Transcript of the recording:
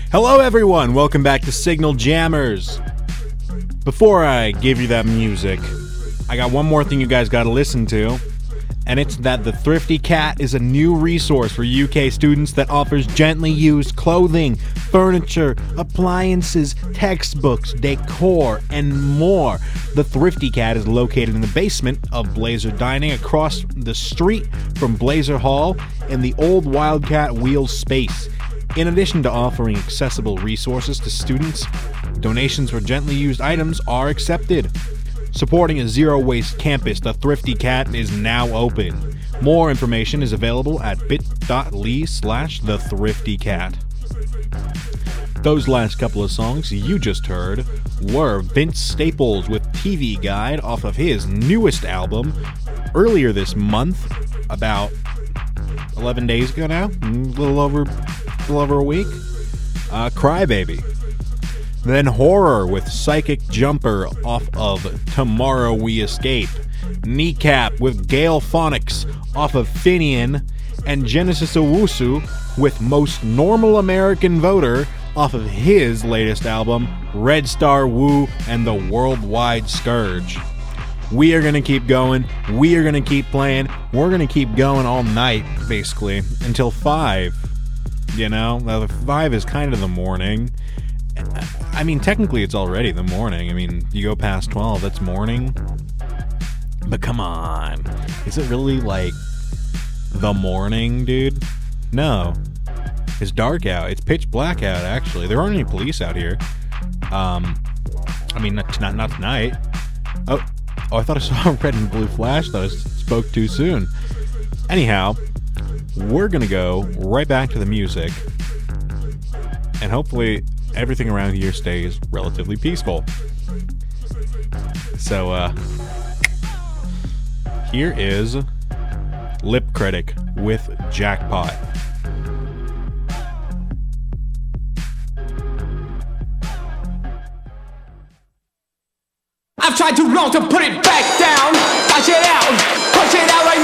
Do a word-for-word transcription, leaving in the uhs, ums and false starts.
Hello everyone, welcome back to Signal Jammers. Before I give you that music, I got one more thing you guys gotta listen to, and it's that the Thrifty Cat is a new resource for U K students that offers gently used clothing, furniture, appliances, textbooks, decor, and more. The Thrifty Cat is located in the basement of Blazer Dining across the street from Blazer Hall in the old Wildcat Wheel space. In addition to offering accessible resources to students, donations for gently used items are accepted. Supporting a zero-waste campus, the Thrifty Cat is now open. More information is available at bit.ly slash the Thrifty Cat. Those last couple of songs you just heard were Vince Staples with T V Guide off of his newest album earlier this month, about eleven days ago now, a little over, a little over a week. Uh, Crybaby. Then Horror with Psychic Jumper off of Tomorrow We Escape. Kneecap with Gale Phonics off of Finian. And Genesis Owusu with Most Normal American Voter off of his latest album, Red Star Woo and the Worldwide Scourge. We are going to keep going. We are going to keep playing. We're going to keep going all night, basically, until five. You know, now, five is kind of the morning. I mean, technically it's already the morning. I mean, you go past twelve, that's morning. But come on. Is it really, like, the morning, dude? No. It's dark out. It's pitch black out, actually. There aren't any police out here. Um, I mean, not, not, not tonight. Oh. Oh, I thought I saw a red and blue flash. Thought I spoke too soon. Anyhow, we're going to go right back to the music. And hopefully everything around here stays relatively peaceful. So, uh, here is Lip Critic with Jackpot. I've tried too long to put it back down. Watch it out, push it out right